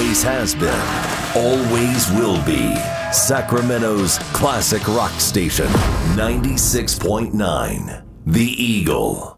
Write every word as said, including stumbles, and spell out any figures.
always has been, always will be, Sacramento's classic rock station, ninety-six point nine, The Eagle.